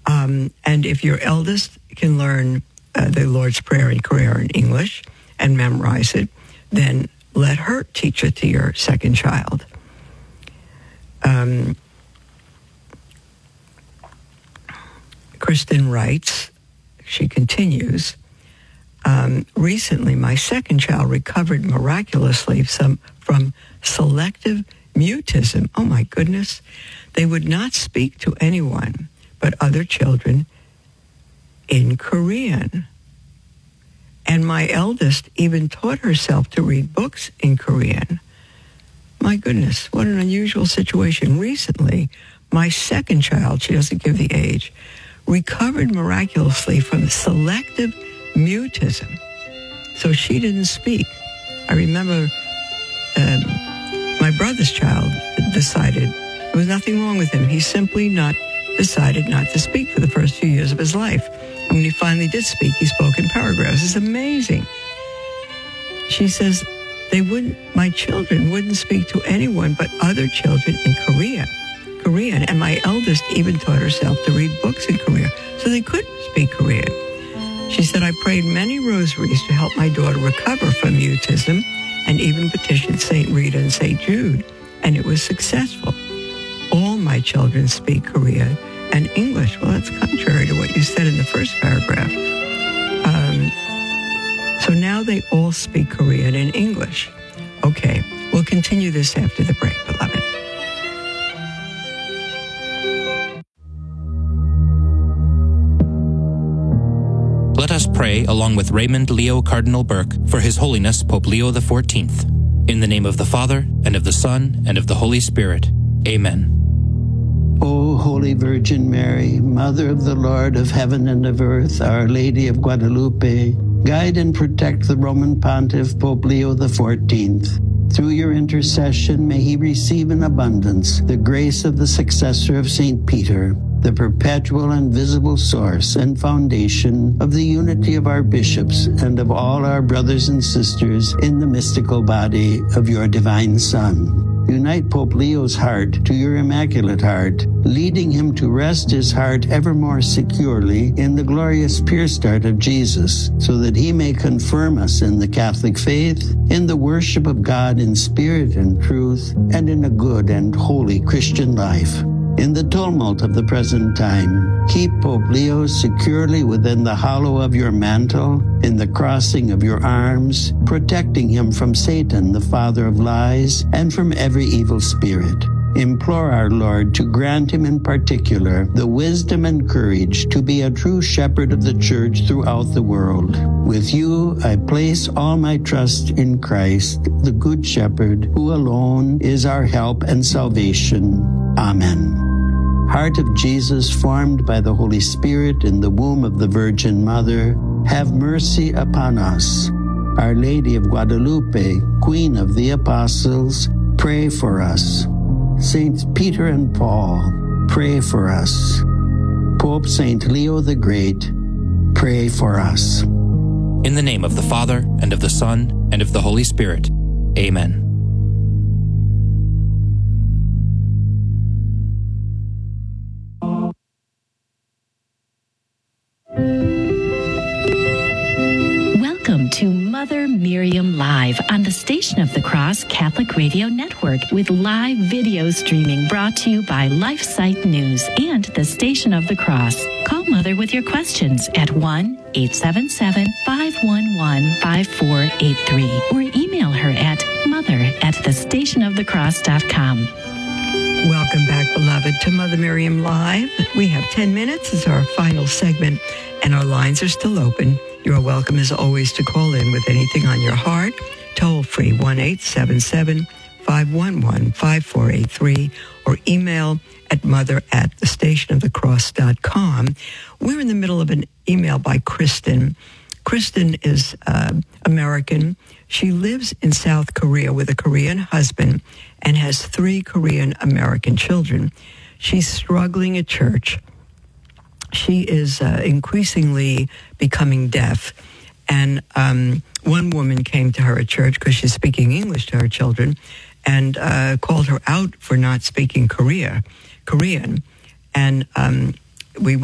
And if your eldest can learn the Lord's Prayer in Korean or in English and memorize it, then let her teach it to your second child. Kristen writes, she continues, recently my second child recovered miraculously from selective mutism. Oh my goodness. They would not speak to anyone but other children in Korean. And my eldest even taught herself to read books in Korean. My goodness, what an unusual situation. Recently, my second child, she doesn't give the age, recovered miraculously from selective mutism. So she didn't speak. I remember my brother's child decided there was nothing wrong with him. He simply decided not to speak for the first few years of his life. And when he finally did speak, he spoke in paragraphs. It's amazing. She says, my children wouldn't speak to anyone but other children in Korean. And my eldest even taught herself to read books in Korean, so they could speak Korean. She said, I prayed many rosaries to help my daughter recover from mutism and even petitioned St. Rita and St. Jude, and it was successful. All my children speak Korean and English. Well, that's contrary to what you said in the first paragraph. So now they all speak Korean and English. Okay, we'll continue this after the break, beloved. Let us pray along with Raymond Leo Cardinal Burke for His Holiness Pope Leo XIV. In the name of the Father, and of the Son, and of the Holy Spirit. Amen. O Holy Virgin Mary, Mother of the Lord of heaven and of earth, Our Lady of Guadalupe, guide and protect the Roman Pontiff Pope Leo XIV. Through your intercession, may he receive in abundance the grace of the successor of St. Peter, the perpetual and visible source and foundation of the unity of our bishops and of all our brothers and sisters in the mystical body of your divine Son. Unite Pope Leo's heart to your Immaculate Heart, leading him to rest his heart ever more securely in the glorious pure start of Jesus, so that he may confirm us in the Catholic faith, in the worship of God in spirit and truth, and in a good and holy Christian life. In the tumult of the present time, keep Pope Leo securely within the hollow of your mantle, in the crossing of your arms, protecting him from Satan, the father of lies, and from every evil spirit. Implore our Lord to grant him in particular the wisdom and courage to be a true shepherd of the Church throughout the world. With you, I place all my trust in Christ, the Good Shepherd, who alone is our help and salvation. Amen. Heart of Jesus, formed by the Holy Spirit in the womb of the Virgin Mother, have mercy upon us. Our Lady of Guadalupe, Queen of the Apostles, pray for us. Saints Peter and Paul, pray for us. Pope St. Leo the Great, pray for us. In the name of the Father, and of the Son, and of the Holy Spirit. Amen. Welcome to Mother Miriam Live on the Station of the Cross Catholic Radio Network, with live video streaming brought to you by LifeSite News and the Station of the Cross. Call Mother with your questions at 1-877-511-5483 or email her at mother@thestationofthecross.com. Welcome back, beloved, to Mother Miriam Live. We have 10 minutes as our final segment, and our lines are still open. You are welcome, as always, to call in with anything on your heart. Toll free, 1-877-511-5483, or email at mother@thestationofthecross.com. We're in the middle of an email by Kristen. Kristen is American. She lives in South Korea with a Korean husband and has 3 Korean-American children. She's struggling at church. She is increasingly becoming deaf. And one woman came to her at church because she's speaking English to her children and called her out for not speaking Korean. And we